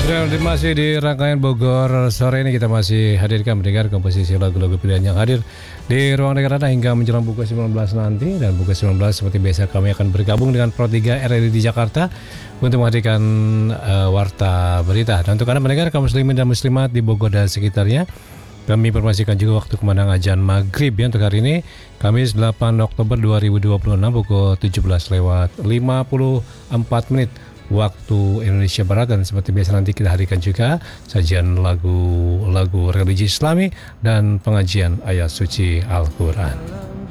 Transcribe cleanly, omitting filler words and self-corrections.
Dan masih di rangkaian Bogor sore ini kita masih hadirkan mendengar komposisi lagu-lagu pilihan yang hadir di ruang dengar Anda hingga menjelang pukul 19 nanti. Dan pukul 19 seperti biasa kami akan bergabung dengan Pro 3 RRI di Jakarta untuk menghadirkan warta berita. Dan untuk Anda mendengar kaum muslimin dan muslimat di Bogor dan sekitarnya, kami informasikan juga waktu kumandang azan maghrib ya untuk hari ini Kamis 8 Oktober 2026 pukul 17:54 waktu Indonesia Barat. Dan seperti biasa nanti kita hadirkan juga sajian lagu-lagu religi Islami dan pengajian ayat suci Al-Quran.